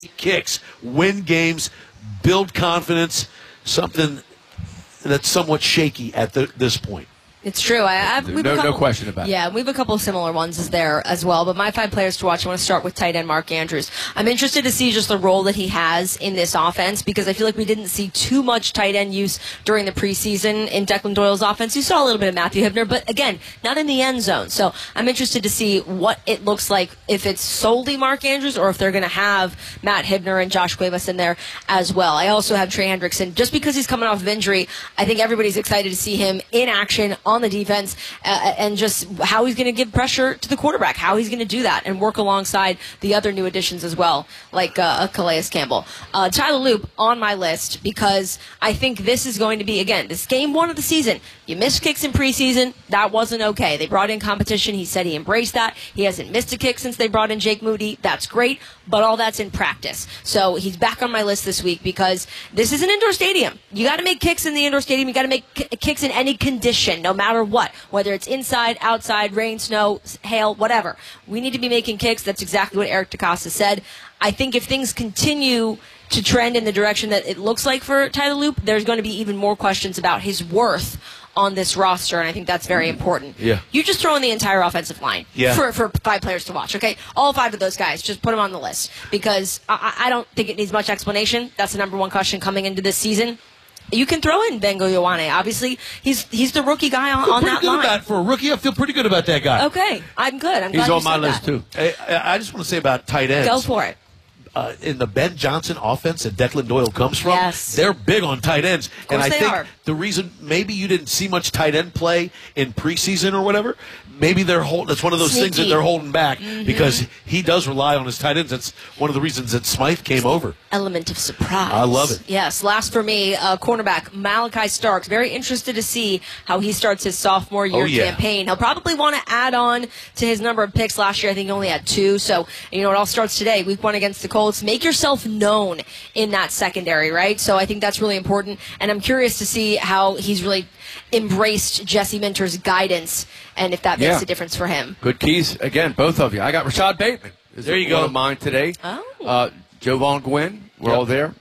kicks, win games, build confidence, something that's somewhat shaky at this point. It's true. No question about it. Yeah, we have a couple of similar ones there as well. But my 5 players to watch, I want to start with tight end Mark Andrews. I'm interested to see just the role that he has in this offense because I feel like we didn't see too much tight end use during the preseason in Declan Doyle's offense. You saw a little bit of Matthew Hibner, but again, not in the end zone. So I'm interested to see what it looks like if it's solely Mark Andrews or if they're going to have Matt Hibner and Josh Cuevas in there as well. I also have Trey Hendrickson. Just because he's coming off of injury, I think everybody's excited to see him in action on the defense and just how he's going to give pressure to the quarterback, how he's going to do that and work alongside the other new additions as well, like Calais Campbell. Tyler Loop on my list because I think this is going to be, again, this game 1 of the season. You missed kicks in preseason. That wasn't okay. They brought in competition. He said he embraced that. He hasn't missed a kick since they brought in Jake Moody. That's great, but all that's in practice. So he's back on my list this week because this is an indoor stadium. You got to make kicks in the indoor stadium. You got to make kicks in any condition, no matter what. Whether it's inside, outside, rain, snow, hail, whatever. We need to be making kicks. That's exactly what Eric DeCosta said. I think if things continue to trend in the direction that it looks like for Tyler Loop, there's going to be even more questions about his worth on this roster, and I think that's very important. Yeah. You just throw in the entire offensive line for 5 players to watch, okay? All 5 of those guys, just put them on the list because I don't think it needs much explanation. That's the number 1 question coming into this season. You can throw in Bengo Ioane. Obviously, he's the rookie guy on that line. For a rookie, I feel pretty good about that guy. Okay, I'm good. He's on my list, too. I just want to say about tight ends. Go for it. In the Ben Johnson offense that Declan Doyle comes from, yes, they're big on tight ends. Of course and I think are. The reason maybe you didn't see much tight end play in preseason or whatever, maybe that's one of those things that they're holding back because he does rely on his tight ends. That's one of the reasons that Smythe came over. Element of surprise. I love it. Yes. Last for me, cornerback Malachi Starks. Very interested to see how he starts his sophomore year campaign. He'll probably want to add on to his number of picks last year. I think he only had 2. So, it all starts today. Week 1 against the Colts. Make yourself known in that secondary, right? So I think that's really important. And I'm curious to see how he's really embraced Jesse Minter's guidance and if that makes a difference for him. Good keys. Again, both of you. I got Rashad Bateman. There you go. One of mine today. Oh. Jovan Gwynn. We're all there.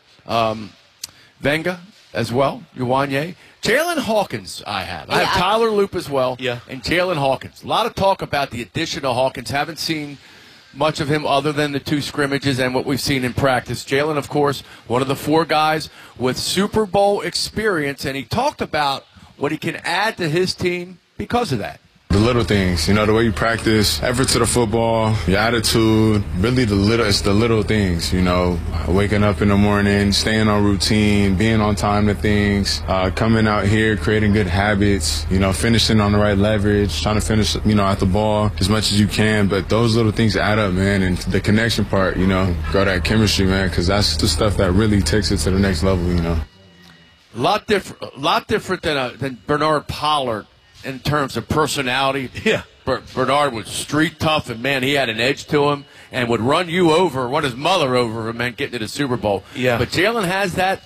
Venga as well. Uwanye. Jalen Hawkins I have. I have Tyler Loop as well. Yeah. And Jalen Hawkins. A lot of talk about the addition of Hawkins. Haven't seen much of him other than the 2 scrimmages and what we've seen in practice. Jalen, of course, one of the 4 guys with Super Bowl experience, and he talked about what he can add to his team because of that. The little things, the way you practice, effort to the football, your attitude, really it's the little things, waking up in the morning, staying on routine, being on time to things, coming out here, creating good habits, finishing on the right leverage, trying to finish, at the ball as much as you can. But those little things add up, man, and the connection part, grow that chemistry, man, because that's the stuff that really takes it to the next level, A lot different than Bernard Pollard. In terms of personality, Bernard was street tough, and, man, he had an edge to him and would run his mother over if it meant getting to the Super Bowl. Yeah. But Jalen has that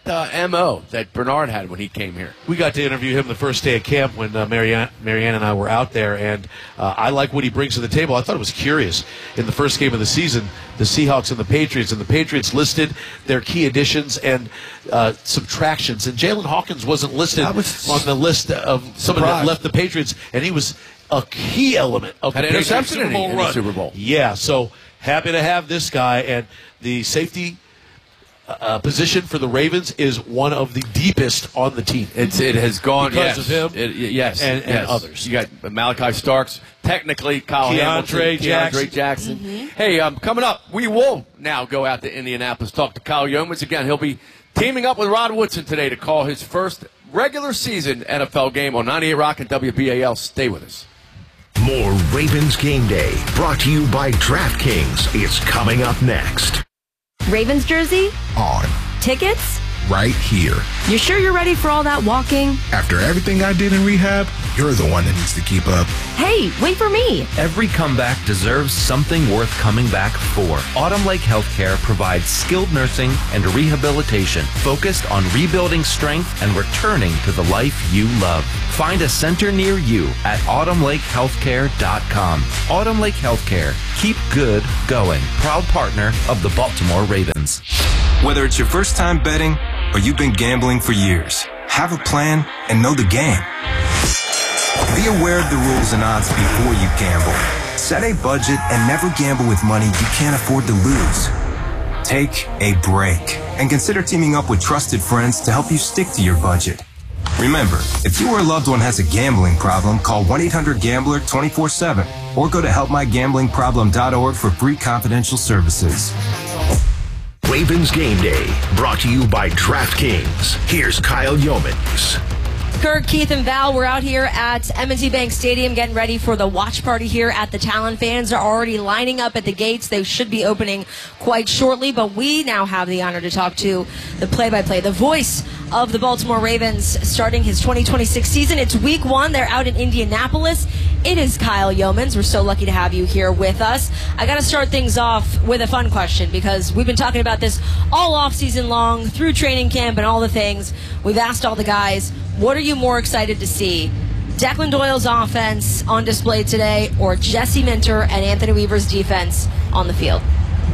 M.O. that Bernard had when he came here. We got to interview him the first day of camp when Marianne and I were out there, and I like what he brings to the table. I thought it was curious. In the first game of the season, the Seahawks and the Patriots listed their key additions and subtractions, and Jalen Hawkins wasn't listed on the list of somebody that left the Patriots, and he was a key element of the Patriots Super Bowl run. In the Super Bowl. Yeah, so happy to have this guy, and the safety position for the Ravens is one of the deepest on the team. It has gone because of him, and others. You got Malachi Starks, technically Keandre Jackson. Mm-hmm. Hey, coming up, we will now go out to Indianapolis, talk to Kyle Yeomans again. He'll be teaming up with Rod Woodson today to call his first regular season NFL game on 98 Rock and WBAL. Stay with us. More Ravens Game Day, brought to you by DraftKings, is coming up next. Ravens jersey? On Tickets? right here. You sure you're ready for all that walking? After everything I did in rehab, you're the one that needs to keep up. Hey, wait for me. Every comeback deserves something worth coming back for. Autumn Lake Healthcare provides skilled nursing and rehabilitation focused on rebuilding strength and returning to the life you love. Find a center near you at autumnlakehealthcare.com. Autumn Lake Healthcare. Keep good going. Proud partner of the Baltimore Ravens. Whether it's your first time betting or you've been gambling for years, have a plan and know the game. Be aware of the rules and odds before you gamble. Set a budget and never gamble with money you can't afford to lose. Take a break and consider teaming up with trusted friends to help you stick to your budget. Remember, if you or a loved one has a gambling problem, call 1-800-GAMBLER 24/7 or go to helpmygamblingproblem.org for free confidential services. Ravens Game Day, brought to you by DraftKings. Here's Kyle Yeomans. Kirk, Keith, and Val, we're out here at M&T Bank Stadium getting ready for the watch party here at the Talon. Fans are already lining up at the gates. They should be opening quite shortly, but we now have the honor to talk to the play-by-play, the voice of the Baltimore Ravens starting his 2026 season. It's week 1. They're out in Indianapolis. It is Kyle Yeomans. We're so lucky to have you here with us. I got to start things off with a fun question because we've been talking about this all off season long, through training camp and all the things. We've asked all the guys, what are you more excited to see? Declan Doyle's offense on display today or Jesse Minter and Anthony Weaver's defense on the field?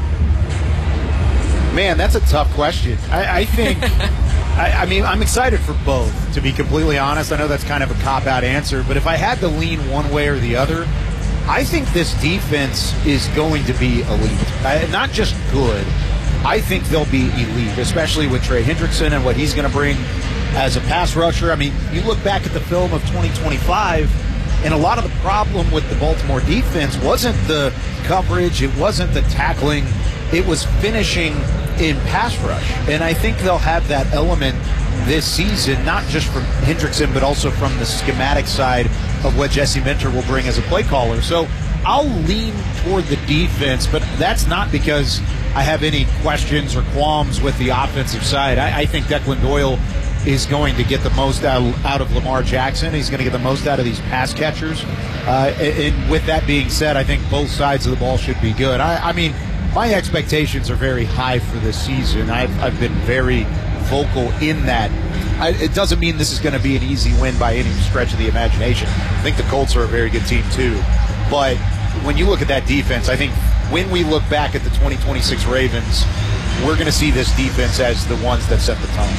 Man, that's a tough question. I think, I mean, I'm excited for both, to be completely honest. I know that's kind of a cop-out answer, but if I had to lean one way or the other, I think this defense is going to be elite. Not just good, I think they'll be elite, especially with Trey Hendrickson and what he's going to bring as a pass rusher. I mean, you look back at the film of 2025, and a lot of the problem with the Baltimore defense wasn't the coverage, it wasn't the tackling, it was finishing in pass rush. And I think they'll have that element this season, not just from Hendrickson, but also from the schematic side of what Jesse Minter will bring as a play caller. So I'll lean toward the defense, but that's not because I have any questions or qualms with the offensive side. I think Declan Doyle is going to get the most out of Lamar Jackson. He's going to get the most out of these pass catchers. And with that being said, I think both sides of the ball should be good. I mean, my expectations are very high for this season. I've been very vocal in that. It doesn't mean this is going to be an easy win by any stretch of the imagination. I think the Colts are a very good team too. But when you look at that defense, I think when we look back at the 2026 Ravens, we're going to see this defense as the ones that set the tone.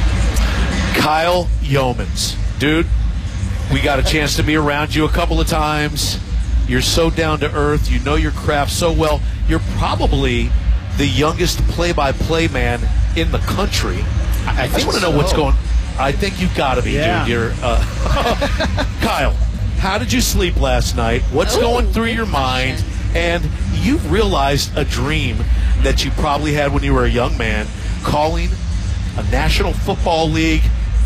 Kyle Yeomans. Dude, we got a chance to be around you a couple of times. You're so down to earth. You know your craft so well. You're probably the youngest play-by-play man in the country. I just want to know what's going on. I think you've got to be, dude. You're, Kyle, how did you sleep last night? What's going through your mind? And you've realized a dream that you probably had when you were a young man, calling a National Football League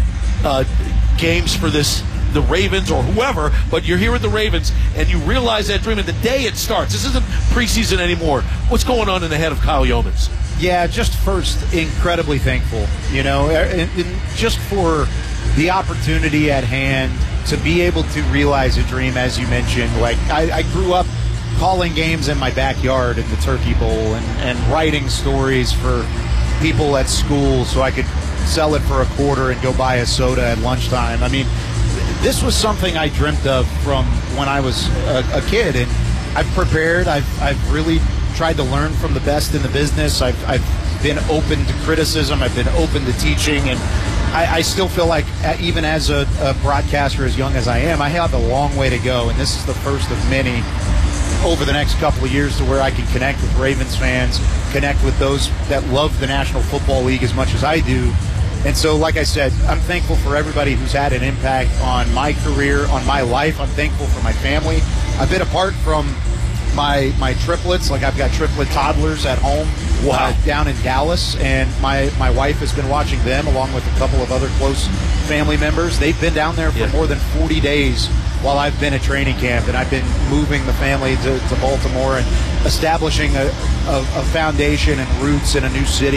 games for the Ravens or whoever, but you're here with the Ravens, and you realize that dream, and the day it starts, this isn't preseason anymore. What's going on in the head of Kyle Yeomans? Yeah, just first, incredibly thankful, you know, and just for the opportunity at hand to be able to realize a dream, as you mentioned. Like, I grew up calling games in my backyard in the Turkey Bowl and writing stories for people at school so I could sell it for a quarter and go buy a soda at lunchtime. I mean, this was something I dreamt of from when I was a kid, and I've prepared. I've really tried to learn from the best in the business. I've been open to criticism. I've been open to teaching, and I still feel like, even as a broadcaster as young as I am, I have a long way to go, and this is the first of many over the next couple of years to where I can connect with Ravens fans, connect with those that love the National Football League as much as I do. And so, like I said, I'm thankful for everybody who's had an impact on my career, on my life. I'm thankful for my family. I've been apart from my triplets. Like, I've got triplet toddlers at home down in Dallas, and my wife has been watching them along with a couple of other close family members. They've been down there for more than 40 days while I've been at training camp, and I've been moving the family to Baltimore and establishing a foundation and roots in a new city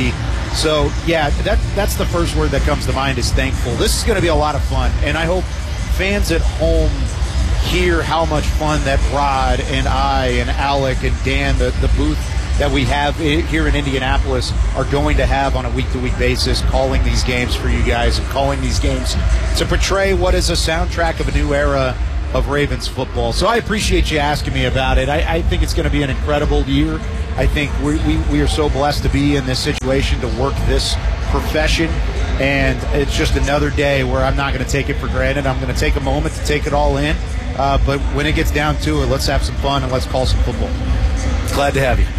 So, yeah, that's the first word that comes to mind is thankful. This is going to be a lot of fun, and I hope fans at home hear how much fun that Rod and I and Alec and Dan, the booth that we have here in Indianapolis, are going to have on a week-to-week basis, calling these games for you guys and calling these games to portray what is a soundtrack of a new era of Ravens football. So I appreciate you asking me about it. I think it's going to be an incredible year. I think we are so blessed to be in this situation, to work this profession, and it's just another day where I'm not going to take it for granted. I'm going to take a moment to take it all in. But when it gets down to it, let's have some fun and let's call some football. Glad to have you.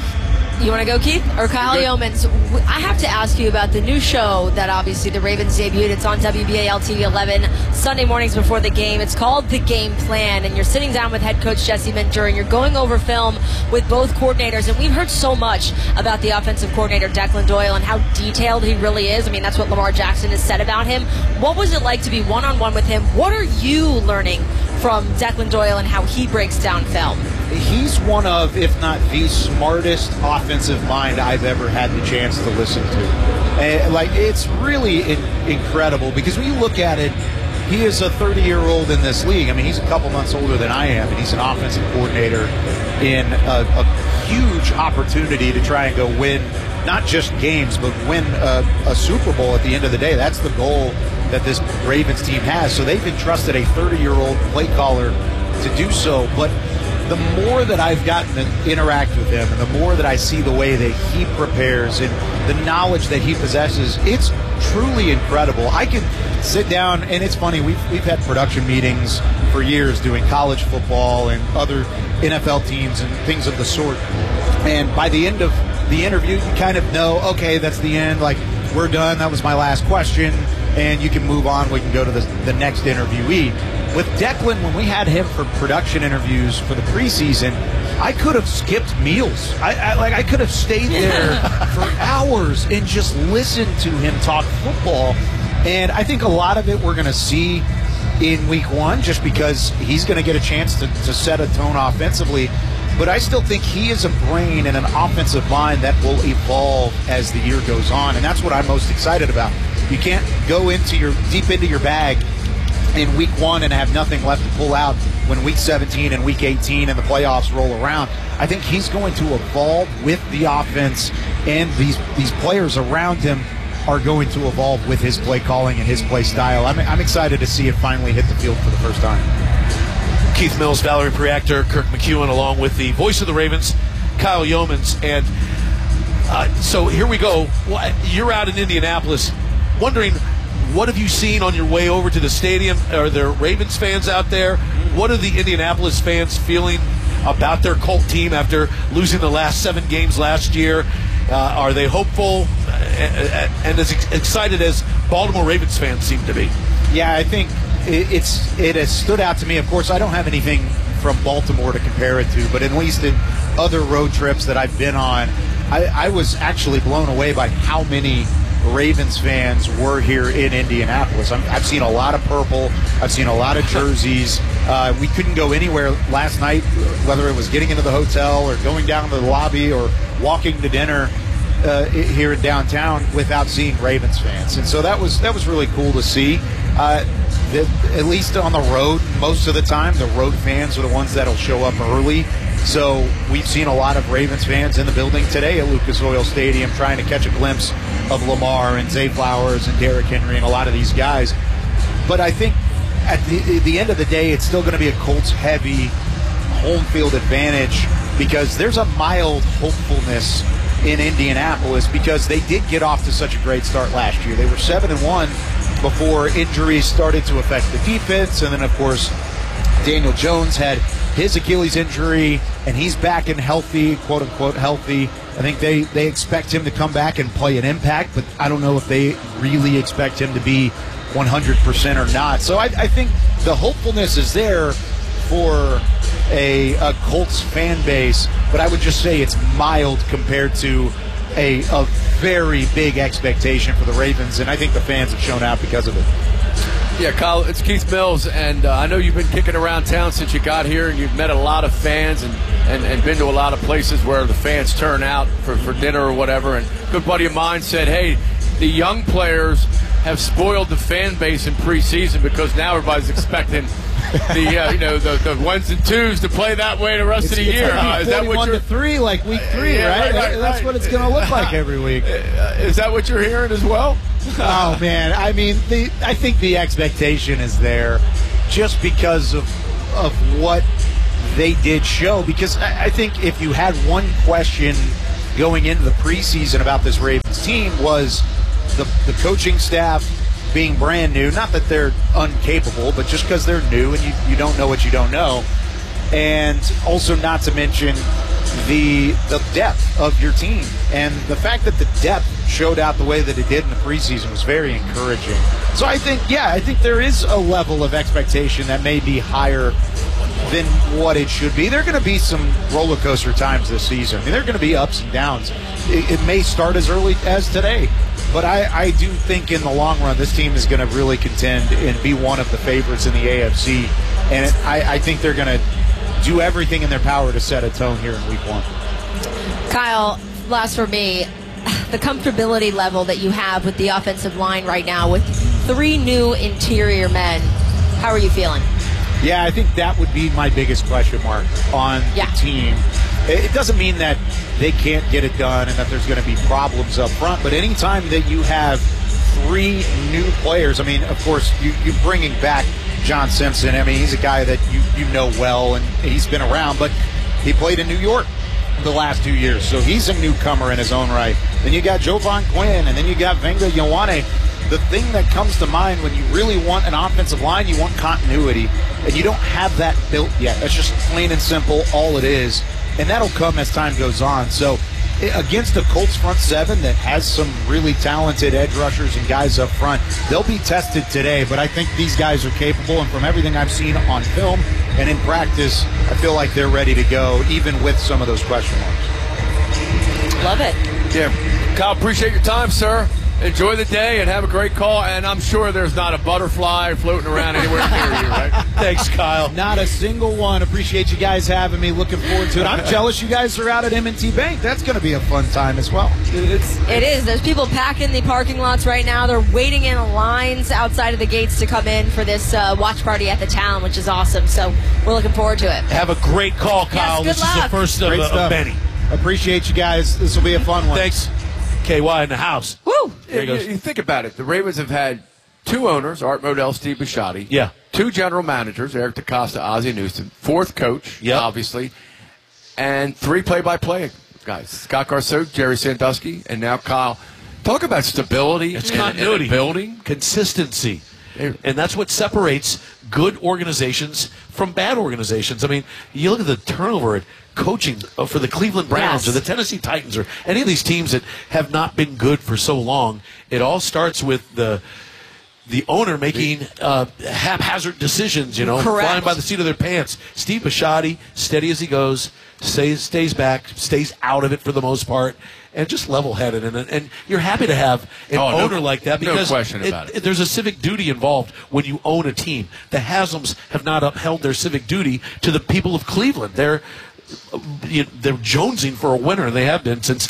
You want to go, Keith? Or Kyle Yeomans? I have to ask you about the new show that obviously the Ravens debuted. It's on WBAL-TV 11 Sunday mornings before the game. It's called The Game Plan, and you're sitting down with head coach Jesse Minter, and you're going over film with both coordinators. And we've heard so much about the offensive coordinator, Declan Doyle, and how detailed he really is. I mean, that's what Lamar Jackson has said about him. What was it like to be one-on-one with him? What are you learning from Declan Doyle and how he breaks down film? He's one of, if not the smartest offensive mind I've ever had the chance to listen to. And, it's really incredible because when you look at it, he is a 30-year-old in this league. I mean, he's a couple months older than I am, and he's an offensive coordinator in a huge opportunity to try and go win not just games, but win a Super Bowl at the end of the day. That's the goal that this Ravens team has. So they've entrusted a 30-year-old play caller to do so. But the more that I've gotten to interact with him and the more that I see the way that he prepares and the knowledge that he possesses, it's truly incredible. I can sit down, and it's funny, we've had production meetings for years doing college football and other NFL teams and things of the sort. And by the end of the interview, you kind of know, okay, that's the end. Like, we're done. That was my last question. And you can move on. We can go to the next interviewee. With Declan, when we had him for production interviews for the preseason, I could have skipped meals. I could have stayed there for hours and just listened to him talk football. And I think a lot of it we're going to see in week one, just because he's going to get a chance to set a tone offensively. But I still think he is a brain and an offensive mind that will evolve as the year goes on. And that's what I'm most excited about. You can't go deep into your bag in week one and have nothing left to pull out when week 17 and week 18 and the playoffs roll around. I think he's going to evolve with the offense, and these players around him are going to evolve with his play calling and his play style. I'm excited to see it finally hit the field for the first time. Keith Mills, Valerie Priactor, Kirk McEwen, along with the voice of the Ravens, Kyle Yeomans. And so here we go. You're out in Indianapolis. Wondering, what have you seen on your way over to the stadium? Are there Ravens fans out there? What are the Indianapolis fans feeling about their cult team after losing the last 7 games last year? Are they hopeful and as excited as Baltimore Ravens fans seem to be? Yeah, I think it has stood out to me. Of course, I don't have anything from Baltimore to compare it to, but at least in other road trips that I've been on, I was actually blown away by how many Ravens fans were here in Indianapolis. I've seen a lot of purple. I've seen a lot of jerseys. We couldn't go anywhere last night, whether it was getting into the hotel or going down to the lobby or walking to dinner here in downtown, without seeing Ravens fans. And so that was really cool to see. At least on the road, most of the time, the road fans are the ones that'll show up early. So we've seen a lot of Ravens fans in the building today at Lucas Oil Stadium trying to catch a glimpse of Lamar and Zay Flowers and Derrick Henry and a lot of these guys. But I think at the end of the day, it's still going to be a Colts-heavy home field advantage, because there's a mild hopefulness in Indianapolis because they did get off to such a great start last year. They were 7-1 before injuries started to affect the defense. And then, of course, Daniel Jones had his Achilles injury, and he's back and healthy, quote-unquote healthy. I think they expect him to come back and play an impact, but I don't know if they really expect him to be 100% or not. So I think the hopefulness is there for a Colts fan base, but I would just say it's mild compared to a very big expectation for the Ravens, and I think the fans have shown out because of it. Yeah, Kyle, it's Keith Mills, and I know you've been kicking around town since you got here, and you've met a lot of fans and been to a lot of places where the fans turn out for dinner or whatever. And good buddy of mine said, hey, the young players have spoiled the fan base in preseason because now everybody's expecting the ones and twos to play that way the rest of the year. Is that what you're 3 like week 3, right? That's what it's going to look like every week. Is that what you're hearing as well? Oh man, I mean, I think the expectation is there just because of what they did show. Because I think if you had one question going into the preseason about this Ravens team was the coaching staff being brand new, not that they're incapable, but just because they're new and you don't know what you don't know. And also not to mention the depth of your team. And the fact that the depth showed out the way that it did in the preseason was very encouraging. So I think there is a level of expectation that may be higher than what it should be. There are going to be some roller coaster times this season. I mean, there are going to be ups and downs. It may start as early as today. But I do think in the long run, this team is going to really contend and be one of the favorites in the AFC. And I think they're going to do everything in their power to set a tone here in week 1. Kyle, last for me, the comfortability level that you have with the offensive line right now with 3 new interior men, how are you feeling? Yeah, I think that would be my biggest question mark on the team. It doesn't mean that they can't get it done and that there's going to be problems up front, but anytime that you have 3 new players, I mean, of course, you're bringing back John Simpson. I mean, he's a guy that you know well, and he's been around, but he played in New York the last 2 years, so he's a newcomer in his own right. Then you got Jovan Quinn, and then you got Venga Ioane. The thing that comes to mind when you really want an offensive line, you want continuity, and you don't have that built yet. That's just plain and simple all it is, and that'll come as time goes on. So against the Colts front 7 that has some really talented edge rushers and guys up front, they'll be tested today, but I think these guys are capable, and from everything I've seen on film and in practice, I feel like they're ready to go, even with some of those question marks. Love it. Yeah. Kyle, appreciate your time, sir. Enjoy the day and have a great call, and I'm sure there's not a butterfly floating around anywhere near you, right? Thanks, Kyle. Not a single one. Appreciate you guys having me. Looking forward to it. I'm jealous you guys are out at M&T Bank. That's going to be a fun time as well. It is. There's people packing the parking lots right now. They're waiting in lines outside of the gates to come in for this watch party at the town, which is awesome. So we're looking forward to it. Have a great call, Kyle. Yes, this is the first of many. Appreciate you guys. This will be a fun one. Thanks. KY in the house. Woo! You think about it. The Ravens have had 2 owners, Art Modell, Steve Bisciotti. Yeah. 2 general managers, Eric DaCosta, Ozzie Newsome. 4th coach, obviously. And 3 play-by-play guys. Scott Garceau, Jerry Sandusky, and now Kyle. Talk about stability. It's continuity. And building. Consistency. And that's what separates good organizations from bad organizations. I mean, you look at the turnover at coaching for the Cleveland Browns or the Tennessee Titans or any of these teams that have not been good for so long. It all starts with the owner making haphazard decisions, flying by the seat of their pants. Steve Bisciotti, steady as he goes, stays back, stays out of it for the most part, and just level-headed. And you're happy to have an owner like that because no question about it. There's a civic duty involved when you own a team. The Haslam's have not upheld their civic duty to the people of Cleveland. They're jonesing for a winner, and they have been since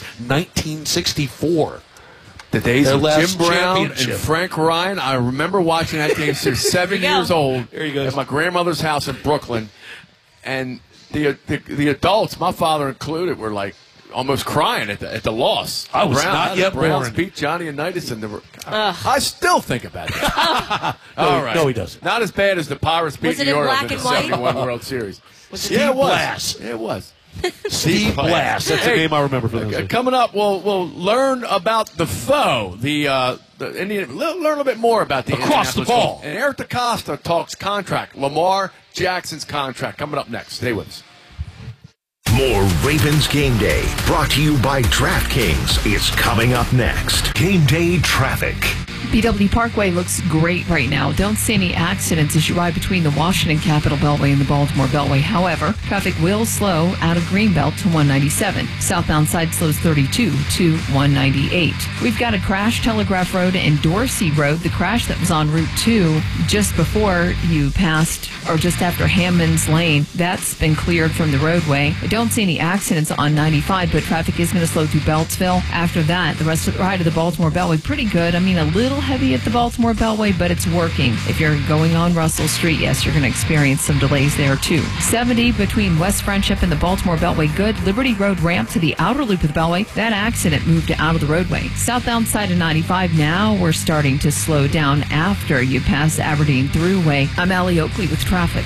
1964. The days Their of last Jim Brown and championship. Frank Ryan. I remember watching that game since 7 years old There you go. at my grandmother's house in Brooklyn. And the adults, my father included, were like almost crying at the loss. I was not yet Browns born. beat Johnny Unitas, and I still think about that. All right. No, he doesn't. Not as bad as the Pirates Was beating it in New Orleans black in the and white? 71 World Series. Steve Yeah, it was. Blass. Yeah, it was. Steve Blass. That's the name I remember from those days. Coming up, we'll learn about the foe, the Indian. Learn a little bit more about the Across the Indianapolis ball. Colts. And Eric DaCosta talks contract. Lamar Jackson's contract coming up next. Stay with us. More Ravens Game Day, brought to you by DraftKings, is coming up next. Game Day Traffic. BW Parkway looks great right now. Don't see any accidents as you ride between the Washington Capitol Beltway and the Baltimore Beltway. However, traffic will slow out of Greenbelt to 197. Southbound side slows 32 to 198. We've got a crash Telegraph Road and Dorsey Road. The crash that was on Route 2 just before you passed, or just after Hammond's Lane, that's been cleared from the roadway. I don't see any accidents on 95, but traffic is going to slow through Beltsville. After that, the rest of the ride of the Baltimore Beltway, pretty good. I mean, a little heavy at the Baltimore Beltway, but it's working. If you're going on Russell Street, yes, you're going to experience some delays there too. 70 between West Friendship and the Baltimore Beltway, good. Liberty Road ramp to the outer loop of the Beltway, that accident moved out of the roadway. Southbound side of 95, now we're starting to slow down after you pass Aberdeen Thruway. I'm Allie Oakley with traffic.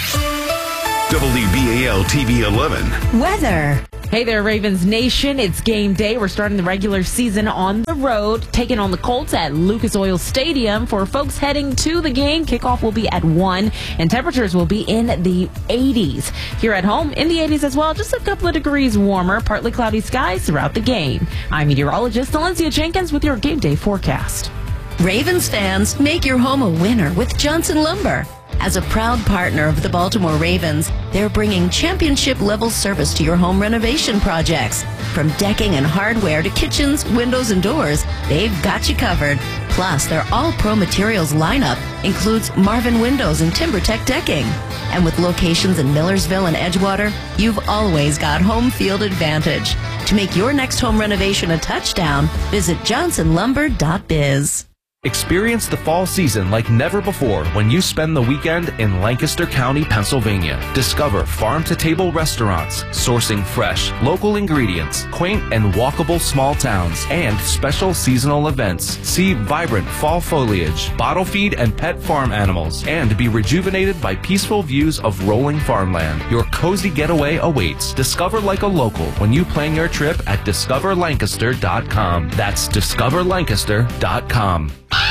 WBAL TV 11. Weather. Hey there, Ravens Nation. It's game day. We're starting the regular season on the road, taking on the Colts at Lucas Oil Stadium. For folks heading to the game, kickoff will be at 1, and temperatures will be in the 80s. Here at home, in the 80s as well, just a couple of degrees warmer, partly cloudy skies throughout the game. I'm meteorologist Valencia Jenkins with your game day forecast. Ravens fans, make your home a winner with Johnson Lumber. As a proud partner of the Baltimore Ravens, they're bringing championship-level service to your home renovation projects. From decking and hardware to kitchens, windows, and doors, they've got you covered. Plus, their all-pro materials lineup includes Marvin Windows and TimberTech decking. And with locations in Millersville and Edgewater, you've always got home field advantage. To make your next home renovation a touchdown, visit johnsonlumber.biz. Experience the fall season like never before when you spend the weekend in Lancaster County, Pennsylvania. Discover farm-to-table restaurants, sourcing fresh, local ingredients, quaint and walkable small towns, and special seasonal events. See vibrant fall foliage, bottle feed and pet farm animals, and be rejuvenated by peaceful views of rolling farmland. Your cozy getaway awaits. Discover like a local when you plan your trip at discoverlancaster.com. That's discoverlancaster.com.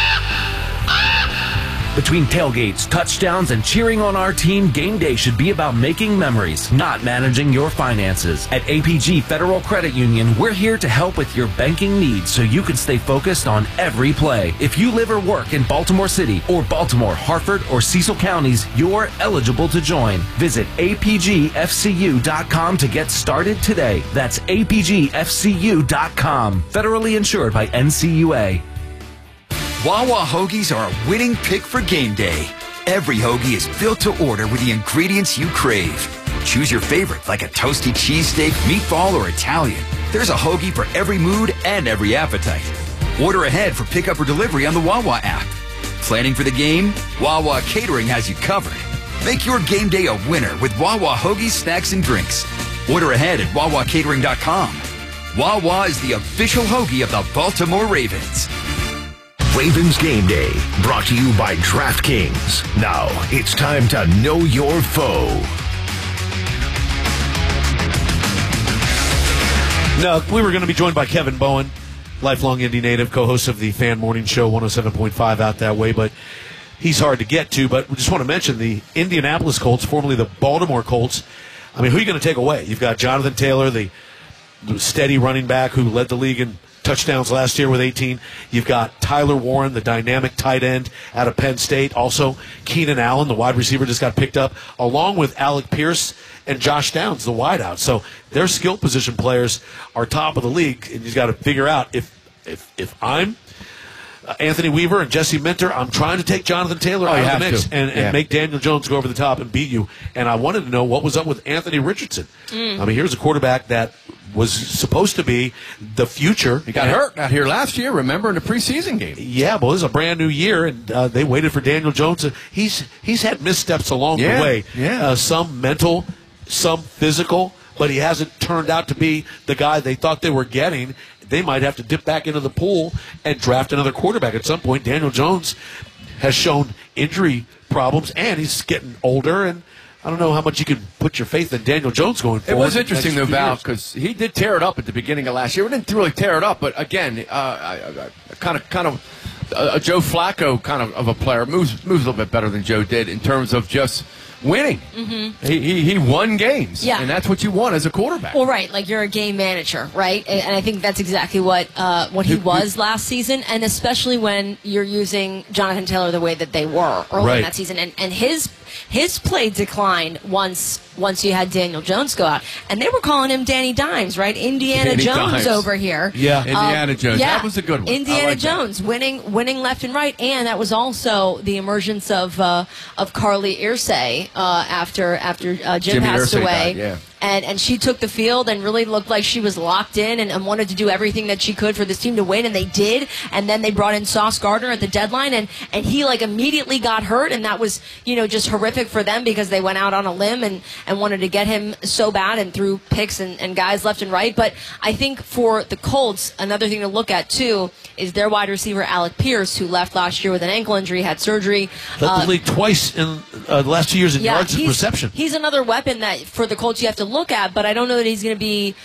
Between tailgates, touchdowns, and cheering on our team, game day should be about making memories, not managing your finances. At APG Federal Credit Union, we're here to help with your banking needs so you can stay focused on every play. If you live or work in Baltimore City or Baltimore, Hartford, or Cecil counties, you're eligible to join. Visit apgfcu.com to get started today. That's apgfcu.com. Federally insured by NCUA. Wawa hoagies are a winning pick for game day. Every hoagie is built to order with the ingredients you crave. Choose your favorite, like a toasty cheesesteak, meatball, or Italian. There's a hoagie for every mood and every appetite. Order ahead for pickup or delivery on the Wawa app. Planning for the game? Wawa Catering has you covered. Make your game day a winner with Wawa hoagies, snacks, and drinks. Order ahead at wawacatering.com. Wawa is the official hoagie of the Baltimore Ravens. Ravens Game Day, brought to you by DraftKings. Now, it's time to know your foe. No, we were going to be joined by Kevin Bowen, lifelong Indy native, co-host of the Fan Morning Show, 107.5 out that way, but he's hard to get to. But we just want to mention the Indianapolis Colts, formerly the Baltimore Colts. I mean, who are you going to take away? You've got Jonathan Taylor, the steady running back who led the league in touchdowns last year with 18. You've got Tyler Warren, the dynamic tight end out of Penn State. Also, Keenan Allen, the wide receiver, just got picked up, along with Alec Pierce and Josh Downs, the wideout. So their skill position players are top of the league, and you've got to figure out if I'm Anthony Weaver and Jesse Minter, I'm trying to take Jonathan Taylor out of the mix and make Daniel Jones go over the top and beat you. And I wanted to know what was up with Anthony Richardson. I mean, here's a quarterback that was supposed to be the future. He got hurt out here last year, remember, in the preseason game. Yeah, well, this is a brand new year, and they waited for Daniel Jones. He's had missteps along the way. Yeah. Some mental, some physical, but he hasn't turned out to be the guy they thought they were getting. They might have to dip back into the pool and draft another quarterback at some point. Daniel Jones has shown injury problems, and he's getting older, and I don't know how much you can put your faith in Daniel Jones going forward. It was interesting, though, Val, because he did tear it up at the beginning of last year. We didn't really tear it up, but again, kind of a Joe Flacco kind of a player moves a little bit better than Joe did in terms of just winning. Mm-hmm. He won games, Yeah. and that's what you want as a quarterback. Well, right, like you're a game manager, right? And I think that's exactly what he was last season, and especially when you're using Jonathan Taylor the way that they were early in that season, and his play declined once you had Daniel Jones go out, and they were calling him Danny Dimes, right? Indiana Danny Jones Dimes. over here. Yeah, Indiana Jones. Yeah. That was a good one. Indiana like Jones winning left and right, and that was also the emergence of Carly Irsay after Jim Jimmy passed Irsay away. died, yeah. And she took the field and really looked like she was locked in and wanted to do everything that she could for this team to win, and they did. And then they brought in Sauce Gardner at the deadline, and he like immediately got hurt, and that was just horrific for them because they went out on a limb and wanted to get him so bad and threw picks and guys left and right. But I think for the Colts, another thing to look at too is their wide receiver Alec Pierce, who left last year with an ankle injury, had surgery. Led the league twice in the last 2 years in yards and reception. He's another weapon that for the Colts you have to look at, but I don't know that he's going to be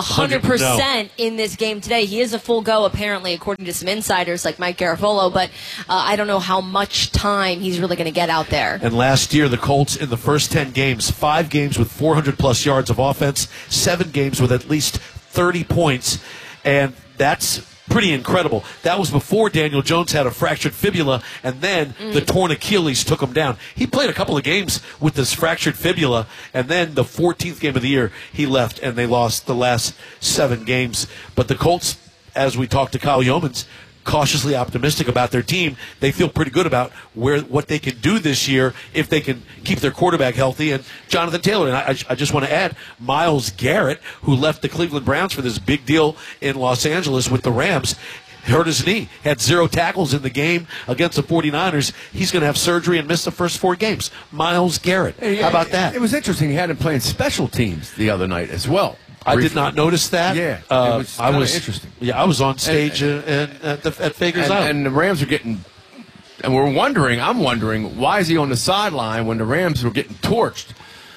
100% in this game today. He is a full go, apparently, according to some insiders like Mike Garafolo, but I don't know how much time he's really going to get out there. And last year, the Colts in the first 10 games, 5 games with 400-plus yards of offense, 7 games with at least 30 points, and that's pretty incredible. That was before Daniel Jones had a fractured fibula, and then the torn Achilles took him down. He played a couple of games with this fractured fibula, and then the 14th game of the year, he left, and they lost the last 7 games. But the Colts, as we talked to Kyle Yeomans, cautiously optimistic about their team. They feel pretty good about what they can do this year if they can keep their quarterback healthy. And Jonathan Taylor, and I just want to add, Myles Garrett, who left the Cleveland Browns for this big deal in Los Angeles with the Rams, hurt his knee, had 0 tackles in the game against the 49ers. He's going to have surgery and miss the first 4 games. Myles Garrett. How about that? It was interesting. He had him playing special teams the other night as well. I did not notice that. Yeah, it was kind of interesting. Yeah, I was on stage at Fager's Island. And the Rams are getting, and I'm wondering, why is he on the sideline when the Rams were getting torched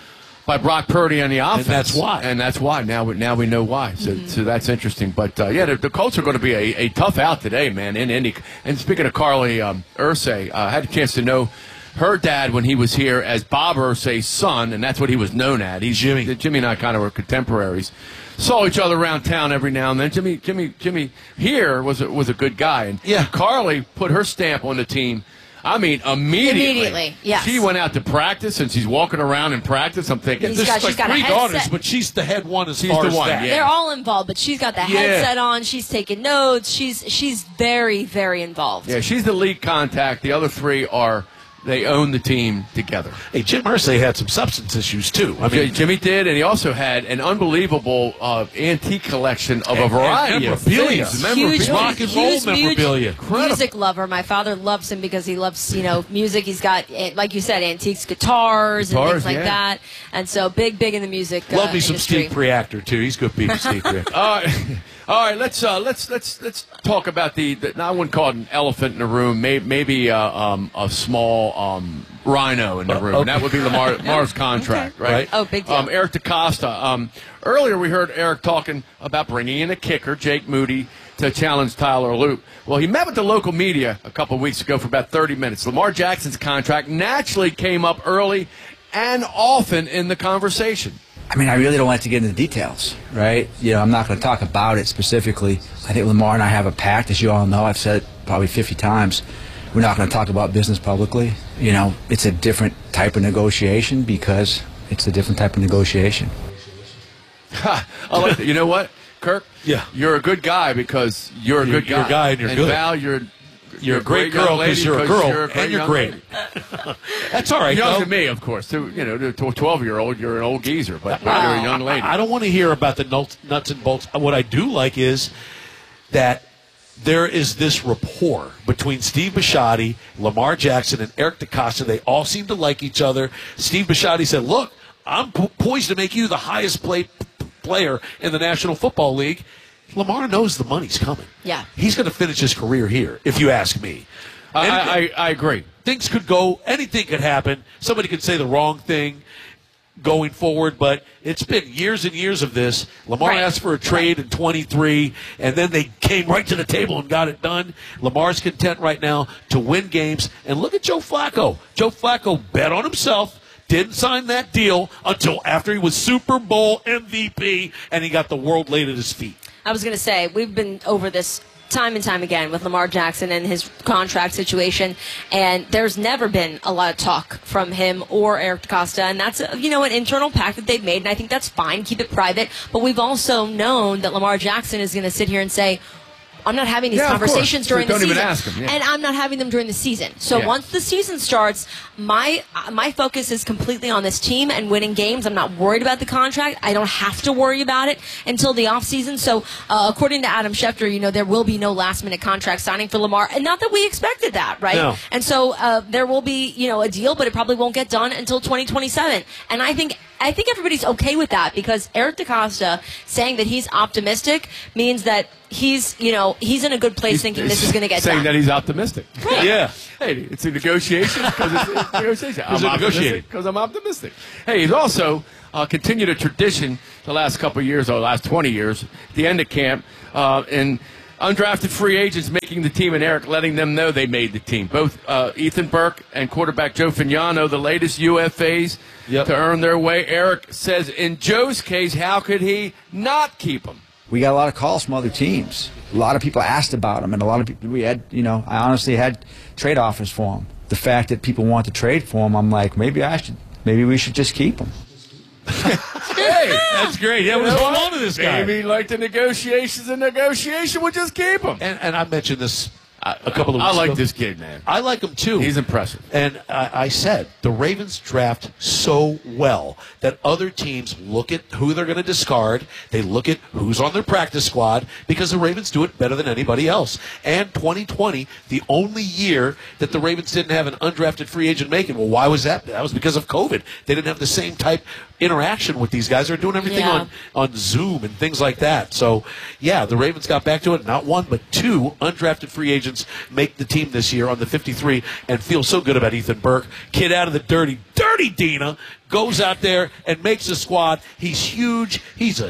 by Brock Purdy on the offense? And that's why. Now we know why. So that's interesting. But, the Colts are going to be a tough out today, man, in Indy. And speaking of Carly Irsay, I had a chance to know her dad when he was here as Bob Irsay's son, and that's what he was known at. Jimmy and I kind of were contemporaries. Saw each other around town every now and then. Jimmy here was a good guy, and Carly put her stamp on the team. I mean, immediately. Yes. She went out to practice, and she's walking around in practice. I'm thinking, there's she's like got 3 a daughters, headset. but she's the head one as She's far the as one, that. yeah. They're all involved, but she's got the headset on. She's taking notes. She's very, very involved. Yeah, she's the lead contact. The other 3 they own the team together. Hey, Jim Irsay had some substance issues, too. I mean, Jimmy did, and he also had an unbelievable antique collection of a variety of things. Huge rock and roll memorabilia. Music lover. My father loves him because he loves, music. He's got, like you said, antiques, guitars and things like that. And so big in the music Love me some industry. Steve Preactor, too. He's good people, Steve Preactor. All right, let's talk about the I wouldn't call it an elephant in the room, maybe a small rhino in the room. Okay. And that would be Lamar's contract, right? Oh, big deal. Eric DeCosta. Earlier we heard Eric talking about bringing in a kicker, Jake Moody, to challenge Tyler Loop. Well, he met with the local media a couple of weeks ago for about 30 minutes. Lamar Jackson's contract naturally came up early and often in the conversation. I mean, I really don't like to get into the details, right? I'm not going to talk about it specifically. I think Lamar and I have a pact, as you all know. I've said it probably 50 times. We're not going to talk about business publicly. It's a different type of negotiation because it's a different type of negotiation. I like that. You know what, Kirk? Yeah. You're a good guy because you're a good guy. You're a guy and you're good. Val, you're a great girl because you're a girl and you're great. That's all right. Younger than me, of course. To a 12-year-old, you're an old geezer, but you're a young lady. I don't want to hear about the nuts and bolts. What I do like is that there is this rapport between Steve Bisciotti, Lamar Jackson, and Eric DeCosta. They all seem to like each other. Steve Bisciotti said, look, I'm poised to make you the highest player in the National Football League. Lamar knows the money's coming. Yeah. He's going to finish his career here, if you ask me. I agree. Things could go, anything could happen. Somebody could say the wrong thing going forward, but it's been years and years of this. Lamar asked for a trade in 23, and then they came right to the table and got it done. Lamar's content right now to win games. And look at Joe Flacco. Joe Flacco bet on himself, Didn't sign that deal until after he was Super Bowl MVP and he got the world laid at his feet. I was going to say, we've been over this time and time again with Lamar Jackson and his contract situation, and there's never been a lot of talk from him or Eric DaCosta, and that's an internal pact that they've made, and I think that's fine. Keep it private. But we've also known that Lamar Jackson is going to sit here and say, I'm not having these conversations during the season. Don't even ask him. Yeah. And I'm not having them during the season. So once the season starts, my focus is completely on this team and winning games. I'm not worried about the contract. I don't have to worry about it until the offseason. So according to Adam Schefter, there will be no last-minute contract signing for Lamar. And not that we expected that, right? No. And so there will be, a deal, but it probably won't get done until 2027. And I think everybody's okay with that because Eric DaCosta saying that he's optimistic means that he's in a good place thinking this is going to get done. Saying that he's optimistic. Right. Yeah. Hey, it's a negotiation because it's a negotiation. I'm optimistic because I'm optimistic. Hey, he's also continued a tradition the last couple of years, or the last 20 years, at the end of camp, and undrafted free agents making the team and Eric letting them know they made the team. Both Ethan Burke and quarterback Joe Fagnano, the latest UFAs to earn their way. Eric says in Joe's case, how could he not keep them? We got a lot of calls from other teams. A lot of people asked about him, and a lot of people we had, I honestly had trade offers for him. The fact that people want to trade for him, I'm like, maybe we should just keep him. Hey, that's great. Yeah, what's going on with this guy? Maybe like the negotiation's a negotiation, we'll just keep him. And I mentioned this a couple of weeks ago. I like ago. this kid, man. I like him too. He's impressive. And I said the Ravens draft so well that other teams look at who they're going to discard. They look at who's on their practice squad because the Ravens do it better than anybody else. And 2020, the only year that the Ravens didn't have an undrafted free agent make it. Well, why was that? That was because of COVID. They didn't have the same type interaction with these guys. They're doing everything on Zoom and things like that. So, yeah, the Ravens got back to it. Not one, but two undrafted free agents make the team this year on the 53 and feel so good about Ethan Burke. Kid out of the dirty Dina, goes out there and makes the squad. He's huge. He's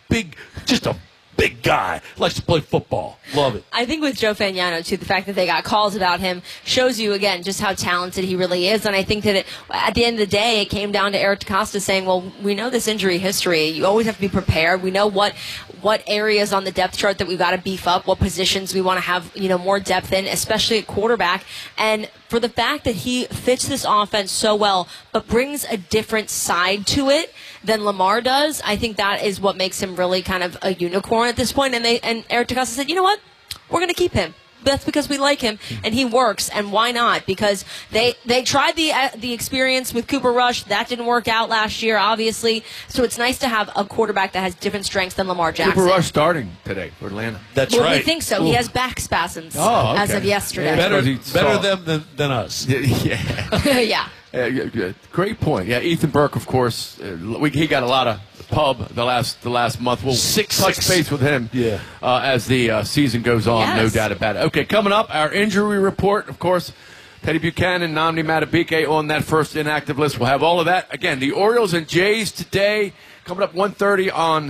just a big guy. Likes to play football. Love it. I think with Joe Fagnano, too, the fact that they got calls about him shows you, again, just how talented he really is. And I think that at the end of the day, it came down to Eric DaCosta saying, well, we know this injury history. You always have to be prepared. We know what areas on the depth chart that we've got to beef up, what positions we want to have, more depth in, especially at quarterback. And for the fact that he fits this offense so well, but brings a different side to it than Lamar does, I think that is what makes him really kind of a unicorn at this point. And Eric DaCosta said, you know what? We're going to keep him. That's because we like him, and he works, and why not? Because they tried the experience with Cooper Rush. That didn't work out last year, obviously. So it's nice to have a quarterback that has different strengths than Lamar Jackson. Cooper Rush starting today for Atlanta. That's right. We think so. Ooh. He has back spasms as of yesterday. Better them than us. Yeah. Great point. Yeah, Ethan Burke, of course. He got a lot of pub the last month. We'll touch base with him as the season goes on, no doubt about it. Okay, coming up, our injury report, of course. Teddy Buchanan, Nnamdi Madubuike on that first inactive list. We'll have all of that. Again, the Orioles and Jays today, coming up 1:30 on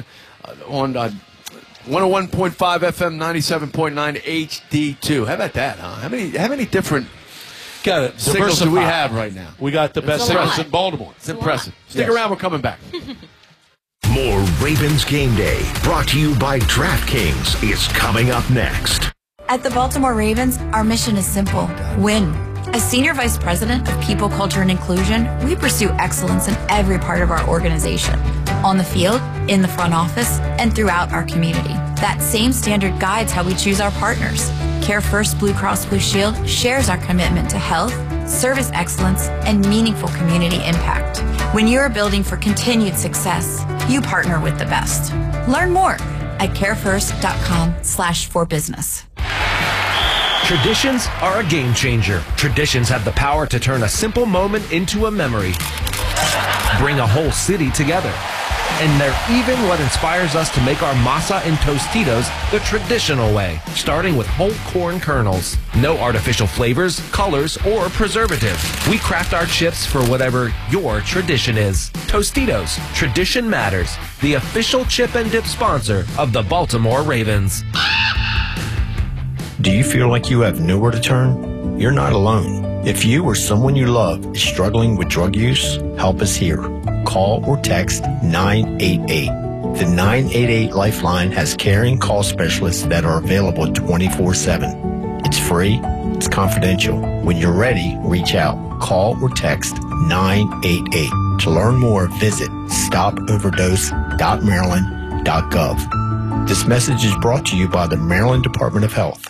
101.5 FM, 97.9 HD2. How about that, huh? How many different signals do we have right now? We got the best signals in Baltimore. It's impressive. Stick around. We're coming back. More Ravens Game Day, brought to you by DraftKings, is coming up next. At the Baltimore Ravens, our mission is simple: win. As Senior Vice President of People, Culture, and Inclusion, we pursue excellence in every part of our organization. On the field, in the front office, and throughout our community. That same standard guides how we choose our partners. Care First Blue Cross Blue Shield shares our commitment to health, service excellence, and meaningful community impact. When you are building for continued success, you partner with the best. Learn more at carefirst.com/forbusiness. Traditions are a game changer. Traditions have the power to turn a simple moment into a memory. Bring a whole city together. And they're even what inspires us to make our masa and Tostitos the traditional way, starting with whole corn kernels. No artificial flavors, colors, or preservatives. We craft our chips for whatever your tradition is. Tostitos, tradition matters. The official chip and dip sponsor of the Baltimore Ravens. Do you feel like you have nowhere to turn? You're not alone. If you or someone you love is struggling with drug use, help is here. Call or text 988. The 988 Lifeline has caring call specialists that are available 24/7. It's free. It's confidential. When you're ready, reach out. Call or text 988. To learn more, visit stopoverdose.maryland.gov. This message is brought to you by the Maryland Department of Health.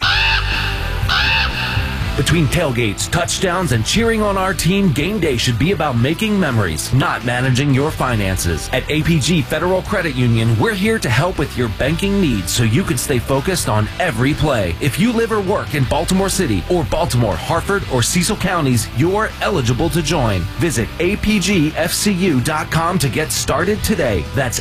Between tailgates, touchdowns, and cheering on our team, game day should be about making memories, not managing your finances. At APG Federal Credit Union, we're here to help with your banking needs so you can stay focused on every play. If you live or work in Baltimore City or Baltimore, Harford, or Cecil counties, you're eligible to join. Visit apgfcu.com to get started today. That's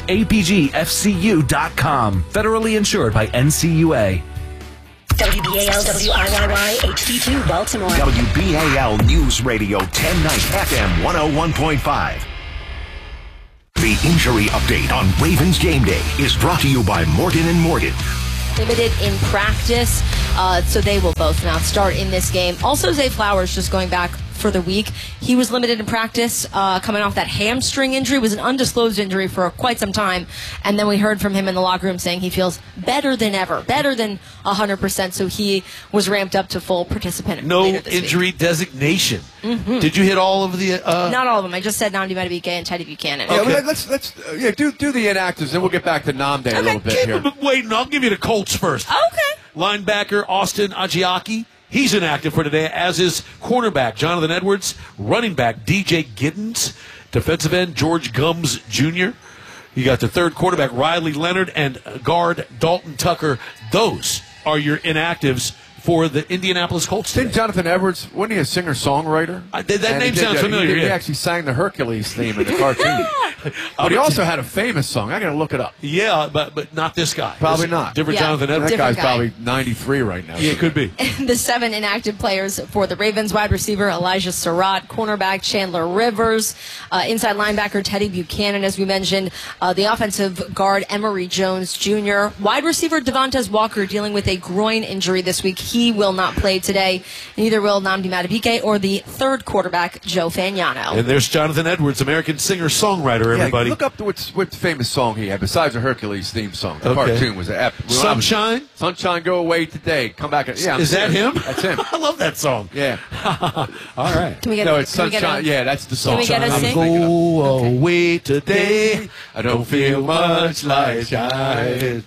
apgfcu.com. Federally insured by NCUA. WBAL WIYY HD2 Baltimore. WBAL News Radio 1090 FM 101.5. The injury update on Ravens Game Day is brought to you by Morgan & Morgan. Limited in practice, so they will both not start in this game. Also, Zay Flowers, just going back for the week, he was limited in practice coming off that hamstring injury. It was an undisclosed injury for quite some time, and then we heard from him in the locker room saying he feels better than ever, better than 100%, so he was ramped up to full participant. No injury designation. Mm-hmm. Did you hit all of the not all of them. I just said Nnamdi Madubuike and Teddy Buchanan. Yeah, okay. let's do the inactives, then we'll get back to Nnamdi a little bit here. Wait, I'll give you the Colts first. Okay. Linebacker Austin Ajiaki. He's inactive for today, as is cornerback Jonathan Edwards, running back DJ Giddens, defensive end George Gums Jr. You got the third quarterback Riley Leonard and guard Dalton Tucker. Those are your inactives for the Indianapolis Colts today. Didn't Jonathan Edwards, wasn't he a singer-songwriter? That name sounds familiar. He actually sang the Hercules theme in the cartoon. But he also had a famous song. I got to look it up. Yeah, but not this guy. Probably not. Different Jonathan Edwards. That guy's probably 93 right now. Yeah, it could be. The 7 inactive players for the Ravens: wide receiver Elijah Surratt, cornerback Chandler Rivers, inside linebacker Teddy Buchanan, as we mentioned, the offensive guard Emory Jones Jr., wide receiver Devontae Walker dealing with a groin injury this week. He will not play today. Neither will Nnamdi Madubuike or the third quarterback Joe Fagnano. And there's Jonathan Edwards, American singer-songwriter, everybody. Look up what famous song he had, besides the Hercules theme song. The cartoon was Sunshine? Sunshine, go away today. Come back. Yeah, Is that him? That's him. I love that song. Yeah. All right. Can we get it's Sunshine. Yeah, that's the song. Can we get a sing? Go away today. I don't feel much like shine.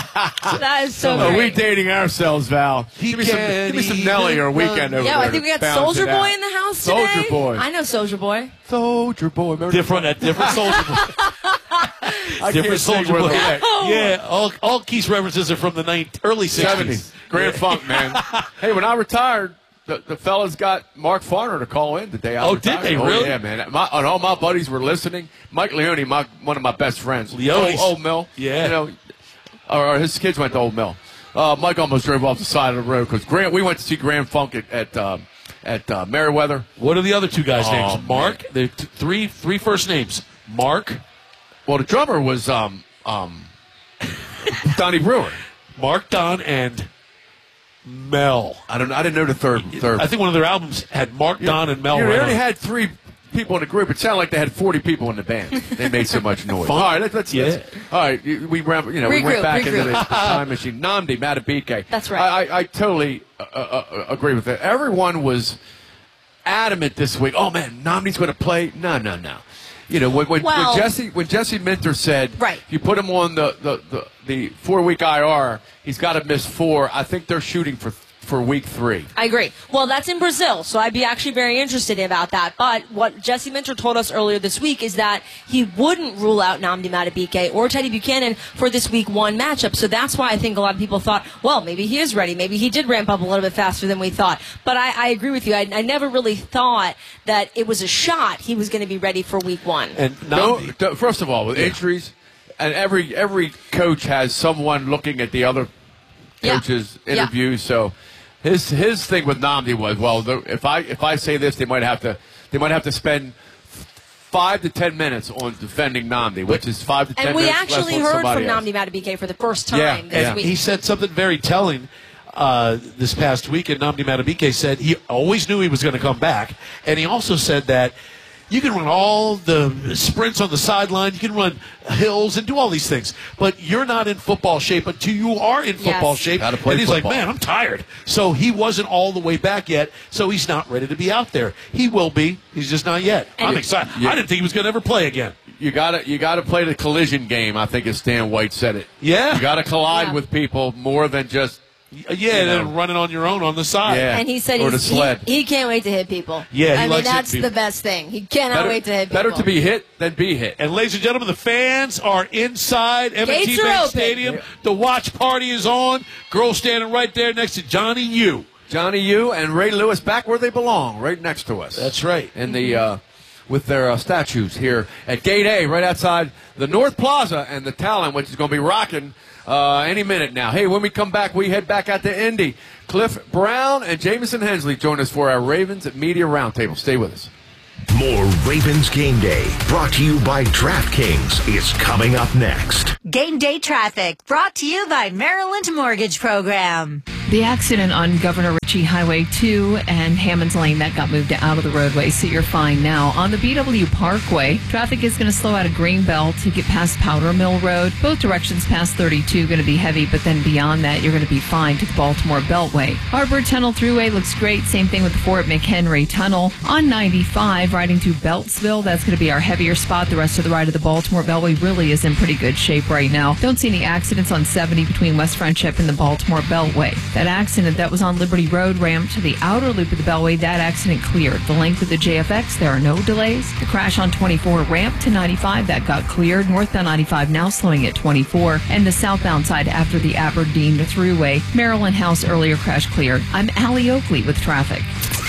That is so Are we great. dating ourselves, Val? Give me some Nelly or a weekend over there. Yeah, I think we got Soldier Boy in the house today. Soldier Boy. I know Soldier Boy. Soldier Boy. Different Soldier Boy. Different Soldier Boy. Yeah, all Keith's references are from the early 60s. Grand Funk, man. Hey, when I retired, the fellas got Mark Farner to call in the day I retired. Did they really? Yeah, man. And all my buddies were listening. Mike Leone, one of my best friends. Old Mill. Yeah. You know, or his kids went to Old Mill. Mike almost drove off the side of the road because we went to see Grand Funk at Meriwether. What are the other two guys' names? Mark. They're three first names. Mark. Well, the drummer was Donnie Brewer. Mark, Don, and Mel. I didn't know the third. I think one of their albums had Mark, Don, and Mel. They right already on. had 3 people in the group. It sounded like they had 40 people in the band. They made so much noise. All right, let's all right. We went back into the time machine. Nnamdi Madubuike. That's right. I totally agree with that. Everyone was adamant this week. Oh man, Nnamdi's going to play. No. You know, when Jesse Minter said, right, you put him on the 4-week IR, he's got to miss 4. I think they're shooting for week 3. I agree. Well, that's in Brazil, so I'd be actually very interested about that. But what Jesse Minter told us earlier this week is that he wouldn't rule out Nnamdi Madubuike or Teddy Buchanan for this week 1 matchup. So that's why I think a lot of people thought, well, maybe he is ready. Maybe he did ramp up a little bit faster than we thought. But I agree with you. I never really thought that it was a shot he was going to be ready for week 1. And first of all, with injuries, and every coach has someone looking at the other coach's interviews, so his thing with Nnamdi was, well, if I say this, they might have to spend 5 to 10 minutes on defending Nnamdi, which is 5 to 10 minutes. And we actually heard from Nnamdi Madubuike for the first time this week. He said something very telling. this past week, and Nnamdi Madubuike said he always knew he was going to come back, and he also said that you can run all the sprints on the sideline, you can run hills and do all these things, but you're not in football shape until you are in football shape. Gotta play and he's football. like, man, I'm tired. So he wasn't all the way back yet, so he's not ready to be out there. He will be. He's just not yet. I'm excited. I didn't think he was going to ever play again. You gotta play the collision game, I think as Stan White said it. Yeah. You gotta collide with people more than just then running on your own on the side. Yeah. And he said or the sled. he can't wait to hit people. Yeah, he I mean, likes that's hitting the people. best thing. He cannot wait to hit people. Better to be hit than be hit. And ladies and gentlemen, the fans are inside M&T Gates are Bank open. Stadium. The watch party is on. Girl standing right there next to Johnny U. Johnny U and Ray Lewis back where they belong, right next to us. That's right. In the with their statues here at Gate A, right outside the North Plaza and the Talon, which is going to be rocking any minute now. Hey, when we come back, we head back out to Indy. Cliff Brown and Jamison Hensley join us for our Ravens Media Roundtable. Stay with us. More Ravens Game Day, brought to you by DraftKings, is coming up next. Game Day Traffic, brought to you by Maryland Mortgage Program. The accident on Governor Ritchie Highway 2 and Hammonds Lane, that got moved out of the roadway, so you're fine now. On the BW Parkway, traffic is going to slow out of Greenbelt to get past Powder Mill Road. Both directions past 32 going to be heavy, but then beyond that, you're going to be fine to the Baltimore Beltway. Harbor Tunnel Thruway looks great. Same thing with the Fort McHenry Tunnel. On 95, riding to Beltsville, that's going to be our heavier spot. The rest of the ride of the Baltimore Beltway really is in pretty good shape right now. Don't see any accidents on 70 between West Friendship and the Baltimore Beltway. That accident that was on Liberty Road ramp to the outer loop of the Beltway, that accident cleared. The length of the JFX, there are no delays. The crash on 24 ramp to 95, that got cleared. Northbound 95 now slowing at 24. And the southbound side after the Aberdeen Thruway, Maryland House earlier crash cleared. I'm Allie Oakley with traffic.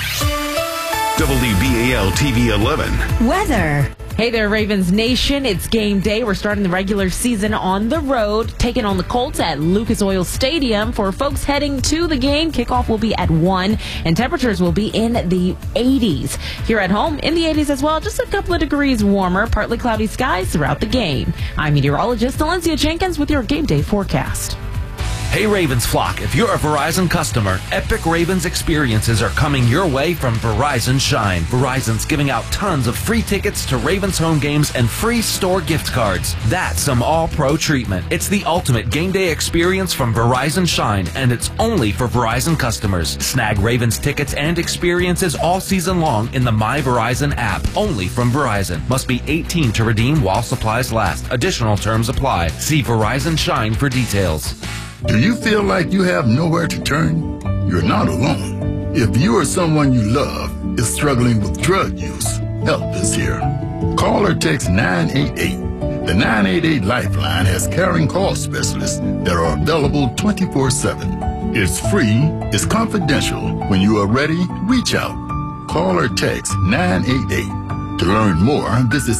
WBAL TV 11. Weather. Hey there, Ravens Nation. It's game day. We're starting the regular season on the road, taking on the Colts at Lucas Oil Stadium. For folks heading to the game, kickoff will be at 1, and temperatures will be in the 80s. Here at home, in the 80s as well, just a couple of degrees warmer, partly cloudy skies throughout the game. I'm meteorologist Valencia Jenkins with your game day forecast. Hey Ravens flock, if you're a Verizon customer, epic Ravens experiences are coming your way from Verizon Shine. Verizon's giving out tons of free tickets to Ravens home games and free store gift cards. That's some all-pro treatment. It's the ultimate game day experience from Verizon Shine, and it's only for Verizon customers. Snag Ravens tickets and experiences all season long in the My Verizon app, only from Verizon. Must be 18 to redeem while supplies last. Additional terms apply. See Verizon Shine for details. Do you feel like you have nowhere to turn? You're not alone. If you or someone you love is struggling with drug use, help is here. Call or text 988. The 988 Lifeline has caring call specialists that are available 24/7. It's free, it's confidential. When you are ready, reach out. Call or text 988. To learn more, visit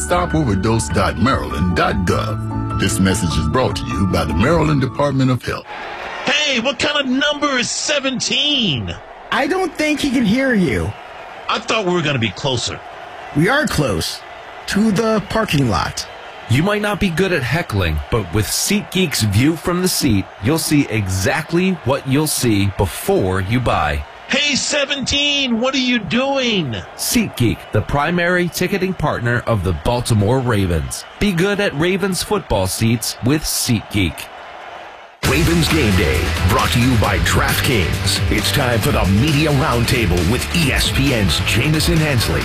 stopoverdose.maryland.gov. This message is brought to you by the Maryland Department of Health. Hey, what kind of number is 17? I don't think he can hear you. I thought we were going to be closer. We are close to the parking lot. You might not be good at heckling, but with SeatGeek's view from the seat, you'll see exactly what you'll see before you buy. Hey, 17, what are you doing? SeatGeek, the primary ticketing partner of the Baltimore Ravens. Be good at Ravens football seats with SeatGeek. Ravens Game Day, brought to you by DraftKings. It's time for the Media Roundtable with ESPN's Jamison Hensley.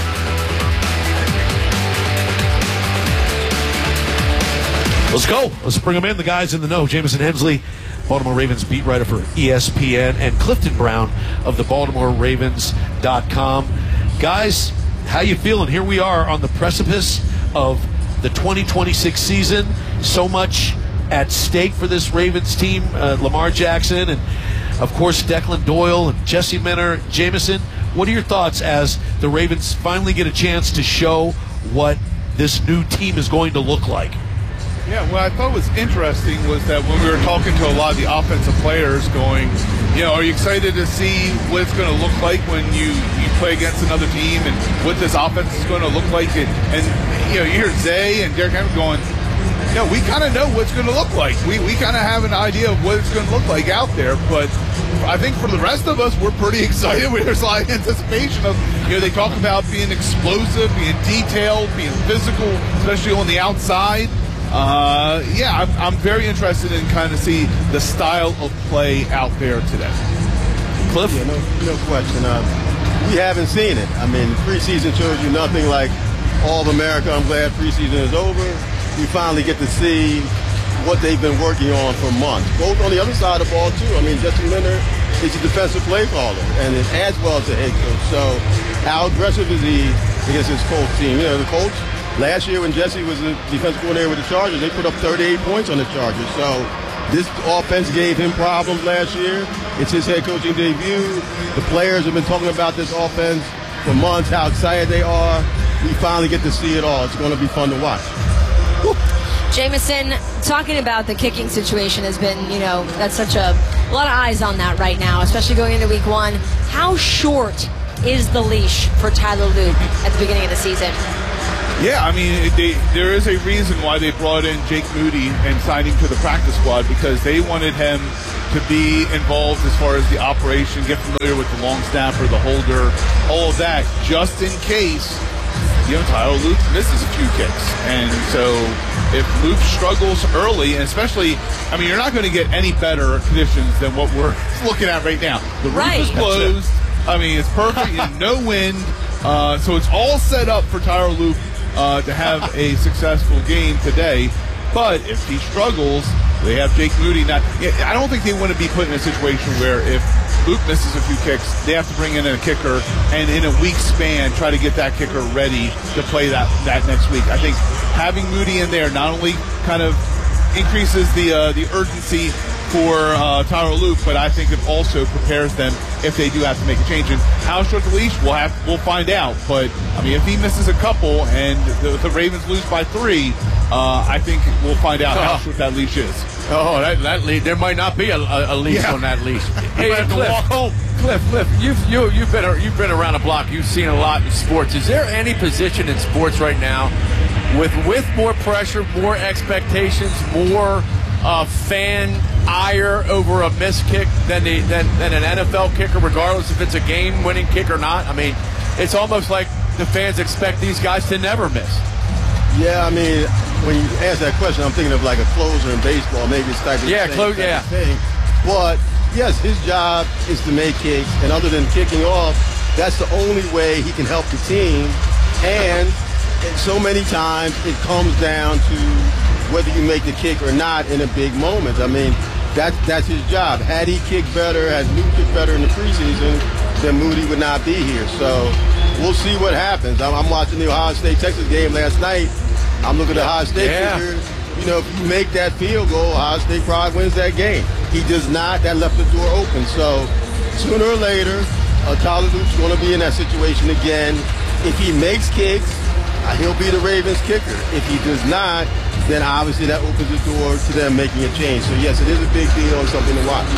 Let's go. Let's bring them in. The guys in the know. Jamison Hensley, Baltimore Ravens beat writer for ESPN, and Clifton Brown of the BaltimoreRavens.com. Guys, how you feeling? Here we are on the precipice of the 2026 season. So much at stake for this Ravens team. Lamar Jackson and, of course, Declan Doyle and Jesse Minter. Jamison, what are your thoughts as the Ravens finally get a chance to show what this new team is going to look like? Yeah, what I thought was interesting was that when we were talking to a lot of the offensive players going, are you excited to see what it's going to look like when you play against another team and what this offense is going to look like? And you hear Zay and Derrick Henry going, we kind of know what's going to look like. We kind of have an idea of what it's going to look like out there, but I think for the rest of us, we're pretty excited. There's a lot of anticipation of, they talk about being explosive, being detailed, being physical, especially on the outside. I'm very interested in kind of see the style of play out there today. Cliff? Yeah, no question. We haven't seen it. I mean, preseason shows you nothing like all of America. I'm glad preseason is over. We finally get to see what they've been working on for months, both on the other side of the ball, too. I mean, Jesse Leonard is a defensive play caller, and as well as a head coach. So how aggressive is he against his Colts team? The Colts, last year when Jesse was the defensive coordinator with the Chargers, they put up 38 points on the Chargers. So this offense gave him problems last year. It's his head coaching debut. The players have been talking about this offense for months, how excited they are. We finally get to see it all. It's going to be fun to watch. Jameson, talking about the kicking situation has been, that's such a lot of eyes on that right now, especially going into week 1. How short is the leash for Tyler Luke at the beginning of the season? Yeah, I mean, there is a reason why they brought in Jake Moody and signed him to the practice squad, because they wanted him to be involved as far as the operation, get familiar with the long snapper, the holder, all of that, just in case Tyler Luke misses a few kicks. And so if Luke struggles early, and especially, I mean, you're not going to get any better conditions than what we're looking at right now. The roof is closed. I mean, it's perfect. No wind. So it's all set up for Tyler Luke to have a successful game today. But if he struggles, they have Jake Moody. I don't think they want to be put in a situation where if Luke misses a few kicks, they have to bring in a kicker, and in a week span try to get that kicker ready to play that next week. I think having Moody in there not only kind of increases the urgency for Tyler Luke, but I think it also prepares them if they do have to make a change. And how short the leash, we'll find out. But I mean, if he misses a couple and the Ravens lose by 3, I think we'll find out how short that leash is. Oh, that leash. There might not be a leash on that leash. Hey, Cliff, you've been around the block. You've seen a lot in sports. Is there any position in sports right now with more pressure, more expectations, more fan ire over a missed kick than an NFL kicker, regardless if it's a game-winning kick or not? I mean, it's almost like the fans expect these guys to never miss. Yeah, I mean, when you ask that question, I'm thinking of like a closer in baseball, maybe it's type of thing. But yes, his job is to make kicks, and other than kicking off, that's the only way he can help the team. And so many times it comes down to whether you make the kick or not in a big moment. I mean, that's his job. Had he kicked better, had Luke kicked better in the preseason, then Moody would not be here. So we'll see what happens. I'm watching the Ohio State-Texas game last night. I'm looking at Ohio State kicker. If you make that field goal, Ohio State probably wins that game. He does not. That left the door open. So sooner or later, Tyler Luke's going to be in that situation again. If he makes kicks, he'll be the Ravens kicker. If he does not, then obviously that opens the door to them making a change. So yes, it is a big deal and something to watch.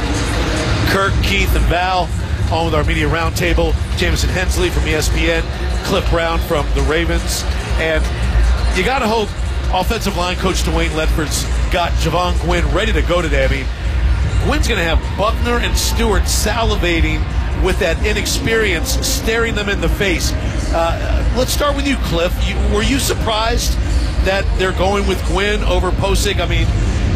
Kirk, Keith, and Val on with our media roundtable. Jameson Hensley from ESPN, Cliff Brown from the Ravens. And you got to hope offensive line coach Dwayne Ledford's got Javon Gwynn ready to go today. I mean, Gwynn's going to have Buckner and Stewart salivating with that inexperience, staring them in the face. Let's start with you, Cliff. Were you surprised that they're going with Gwynn over Posig? I mean,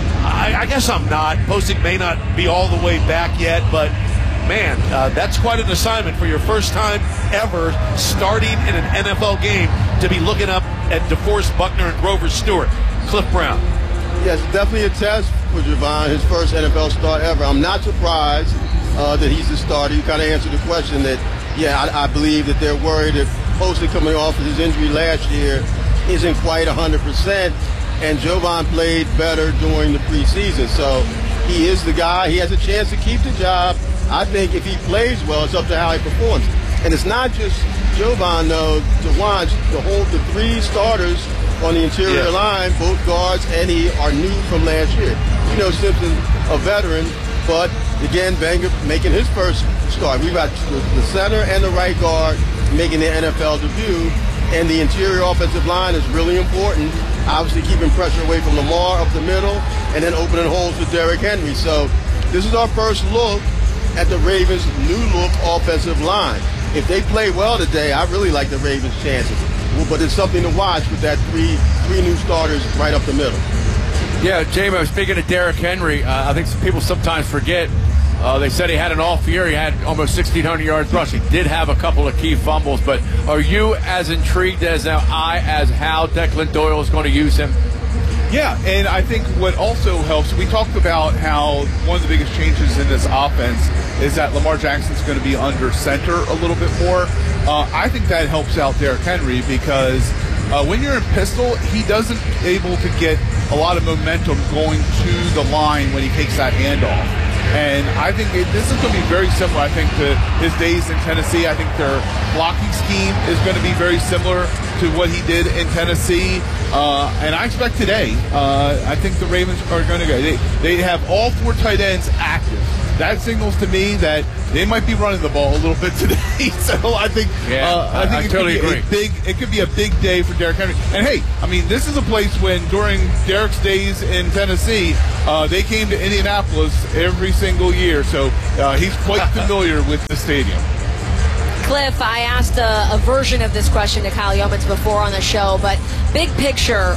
I guess I'm not. Posig may not be all the way back yet, but man, that's quite an assignment for your first time ever starting in an NFL game to be looking up at DeForest Buckner and Grover Stewart. Cliff Brown. Yes, definitely a test for Javon, his first NFL start ever. I'm not surprised that he's the starter. You kind of answered the question that, I believe that they're worried that Posey coming off of his injury last year isn't quite 100%, and Javon played better during the preseason. So he is the guy. He has a chance to keep the job. I think if he plays well, it's up to how he performs. And it's not just Javon, though, to watch. To hold the 3 starters on the interior line, both guards and he are new from last year. Simpson, a veteran, but again, Wenger making his first start. We've got the center and the right guard making their NFL debut, and the interior offensive line is really important obviously keeping pressure away from Lamar up the middle, and then opening holes for Derrick Henry. So this is our first look at the Ravens' new look offensive line. If they play well today, I really like the Ravens' chances. But it's something to watch with that three new starters right up the middle. Yeah, J-Mo, speaking of Derrick Henry, I think some people sometimes forget. They said he had an off year. He had almost 1,600 yards rushing. He did have a couple of key fumbles. But are you as intrigued as how Declan Doyle is going to use him? Yeah, and I think what also helps, we talked about how one of the biggest changes in this offense is that Lamar Jackson's going to be under center a little bit more. I think that helps out Derrick Henry because when you're in pistol, he doesn't able to get a lot of momentum going to the line when he takes that handoff. And I think this is going to be very similar, I think, to his days in Tennessee. I think their blocking scheme is going to be very similar to what he did in Tennessee. And I expect today, I think the Ravens are going to go. They have all 4 tight ends active. That signals to me that they might be running the ball a little bit today. So I think, I it totally agree. It could be a big day for Derrick Henry. And hey, I mean, this is a place when during Derrick's days in Tennessee, they came to Indianapolis every single year. So he's quite familiar with the stadium. Cliff, I asked a version of this question to Kyle Yeomans before on the show, but big picture,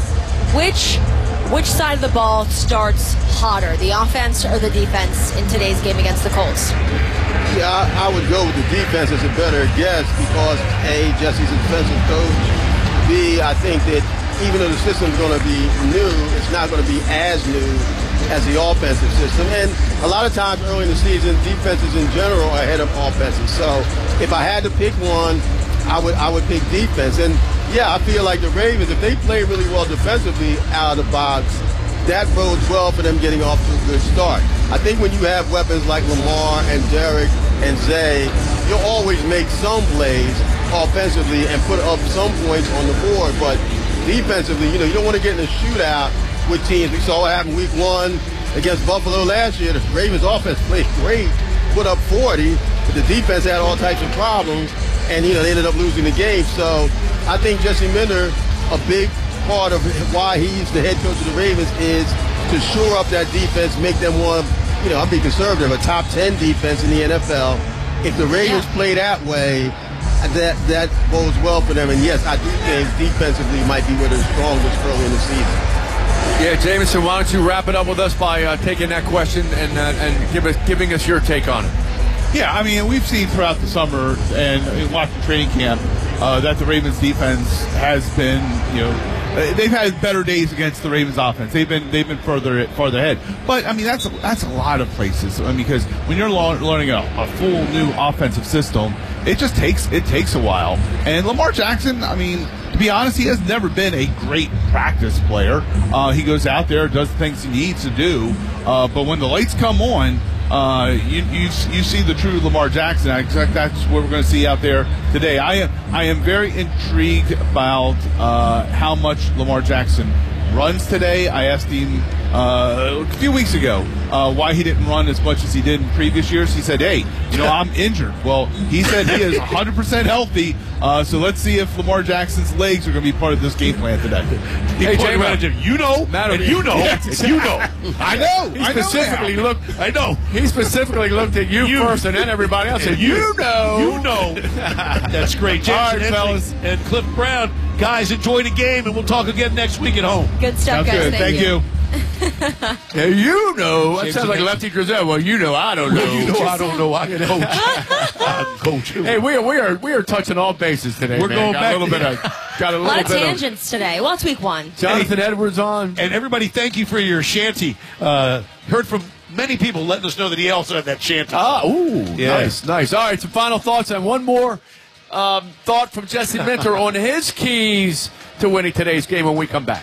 which side of the ball starts hotter, the offense or the defense in today's game against the Colts? Yeah, I would go with the defense as a better guess because, A, Jesse's a defensive coach. B, I think that even though the system's going to be new, it's not going to be as new as the offensive system. And a lot of times early in the season, defenses in general are ahead of offenses. So if I had to pick one, I would pick defense. And yeah, I feel like the Ravens, if they play really well defensively out of the box, that bodes well for them getting off to a good start. I think when you have weapons like Lamar and Derrick and Zay, you'll always make some plays offensively and put up some points on the board. But defensively, you don't want to get in a shootout with teams. We saw what happened week 1 against Buffalo last year. The Ravens offense played great, put up 40, but the defense had all types of problems, and they ended up losing the game. So I think Jesse Minter, a big part of why he's the head coach of the Ravens is to shore up that defense, make them one, I'll be conservative, a top 10 defense in the NFL. If the Ravens play that way, that bodes well for them. And yes, I do think defensively might be where they're strongest early in the season. Yeah, Jameson, why don't you wrap it up with us by taking that question and giving us your take on it? Yeah, I mean, we've seen throughout the summer and watching training camp that the Ravens defense has been, they've had better days against the Ravens offense. They've been further ahead. But I mean, that's a lot of places. I mean, because when you're learning a full new offensive system, it takes a while. And Lamar Jackson, I mean, to be honest, he has never been a great practice player. He goes out there, does the things he needs to do. But when the lights come on, you see the true Lamar Jackson. I expect that's what we're going to see out there today. I am very intrigued about how much Lamar Jackson runs today. I asked him a few weeks ago why he didn't run as much as he did in previous years. He said, hey, I'm injured. Well, he said he is 100% healthy, so let's see if Lamar Jackson's legs are going to be part of this game plan today. Hey, Jay Manager, I know. I know. He specifically looked at you first and then everybody else. You know. That's great. James fellas. And Cliff Brown. Guys, enjoy the game, and we'll talk again next week at home. Good stuff, guys. Good. Thank you. That sounds like Lefty Drizel. Well, I don't know. I don't know. I can coach. I can coach too. Hey, we are touching all bases today. We're going back. Got a lot of tangents today. Well, it's week 1. Jonathan Edwards on. And everybody, thank you for your shanty. Heard from many people letting us know that he also had that shanty. Nice. All right, some final thoughts and one more thought from Jesse Minter on his keys to winning today's game when we come back.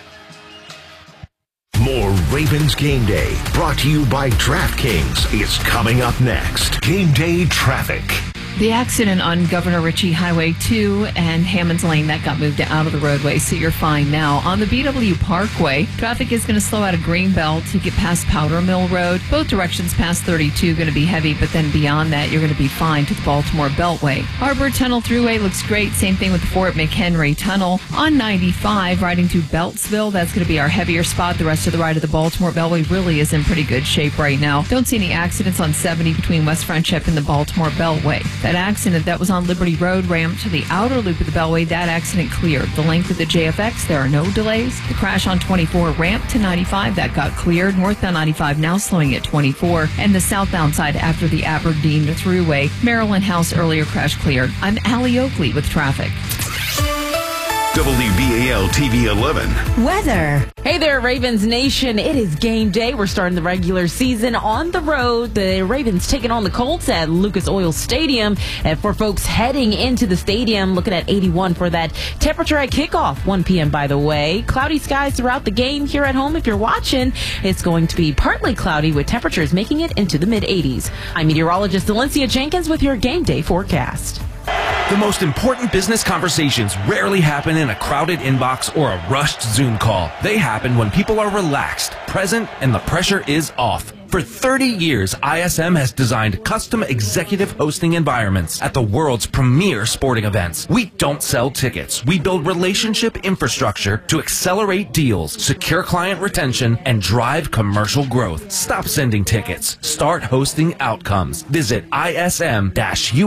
More Ravens Game Day, brought to you by DraftKings, is coming up next. Game Day Traffic. The accident on Governor Ritchie Highway 2 and Hammond's Lane, that got moved out of the roadway, so you're fine now. On the BW Parkway, traffic is going to slow out of Greenbelt to get past Powder Mill Road. Both directions past 32 going to be heavy, but then beyond that, you're going to be fine to the Baltimore Beltway. Harbor Tunnel Thruway looks great. Same thing with the Fort McHenry Tunnel. On 95, riding to Beltsville, that's going to be our heavier spot. The rest of the ride of the Baltimore Beltway really is in pretty good shape right now. Don't see any accidents on 70 between West Friendship and the Baltimore Beltway. That accident that was on Liberty Road ramp to the outer loop of the Beltway, that accident cleared. The length of the JFX, there are no delays. The crash on 24 ramp to 95, that got cleared. Northbound 95 now slowing at 24. And the southbound side after the Aberdeen Thruway, Maryland House earlier crash cleared. I'm Allie Oakley with traffic. WBAL TV 11. Weather. Hey there, Ravens Nation. It is game day. We're starting the regular season on the road. The Ravens taking on the Colts at Lucas Oil Stadium. And for folks heading into the stadium, looking at 81 for that temperature at kickoff, 1 p.m. by the way. Cloudy skies throughout the game. Here at home, if you're watching, it's going to be partly cloudy with temperatures making it into the mid-80s. I'm meteorologist Valencia Jenkins with your game day forecast. The most important business conversations rarely happen in a crowded inbox or a rushed Zoom call. They happen when people are relaxed, present, and the pressure is off. For 30 years, ISM has designed custom executive hosting environments at the world's premier sporting events. We don't sell tickets. We build relationship infrastructure to accelerate deals, secure client retention, and drive commercial growth. Stop sending tickets. Start hosting outcomes. Visit ism-u